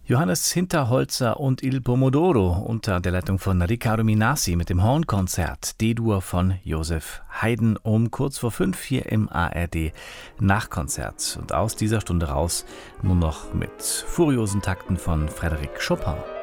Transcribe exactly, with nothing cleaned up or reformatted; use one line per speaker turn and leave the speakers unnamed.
Johannes Hinterholzer und Il Pomodoro unter der Leitung von Riccardo Minassi mit dem Hornkonzert D-Dur von Joseph Haydn um kurz vor fünf hier im A R D Nachkonzert. Und aus dieser Stunde raus nur noch mit furiosen Takten von Frédéric Chopin.